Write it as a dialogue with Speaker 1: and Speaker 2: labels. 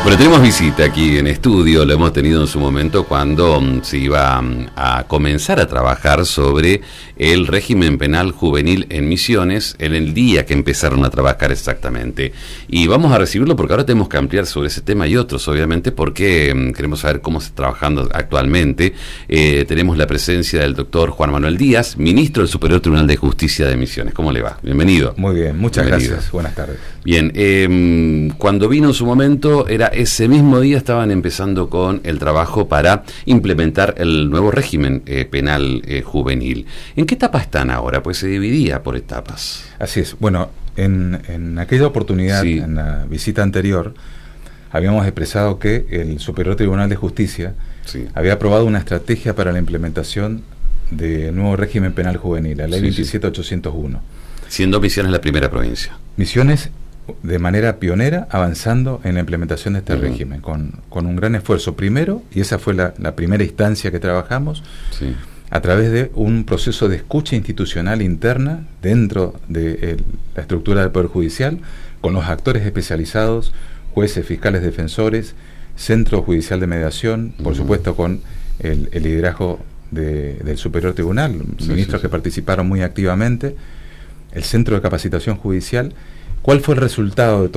Speaker 1: Bueno, tenemos visita aquí en estudio, lo hemos tenido en su momento cuando se iba a comenzar a trabajar sobre el régimen penal juvenil en Misiones, en el día que empezaron a trabajar exactamente. Y vamos a recibirlo porque ahora tenemos que ampliar sobre ese tema y otros, obviamente, porque queremos saber cómo se está trabajando actualmente. Tenemos la presencia del doctor Juan Manuel Díaz, ministro del Superior Tribunal de Justicia de Misiones. ¿Cómo le va? Bienvenido.
Speaker 2: Muy bien, muchas gracias. Buenas tardes.
Speaker 1: Bien, cuando vino en su momento, ese mismo día estaban empezando con el trabajo para implementar el nuevo régimen penal juvenil. ¿En qué etapa están ahora? Pues se dividía por etapas.
Speaker 2: Así es. Bueno, en aquella oportunidad, sí, en la visita anterior, habíamos expresado que el Superior Tribunal de Justicia, sí, había aprobado una estrategia para la implementación del nuevo régimen penal juvenil, la ley, sí, 27801.
Speaker 1: Siendo Misiones la primera provincia.
Speaker 2: Misiones, de manera pionera, avanzando en la implementación de este régimen, con un gran esfuerzo primero, y esa fue la primera instancia que trabajamos, sí, a través de un proceso de escucha institucional interna dentro de la estructura del Poder Judicial, con los actores especializados, jueces, fiscales, defensores, Centro Judicial de Mediación, por supuesto con el liderazgo del Superior Tribunal, ministros que participaron muy activamente, el Centro de Capacitación Judicial. ¿Cuál fue el resultado de todo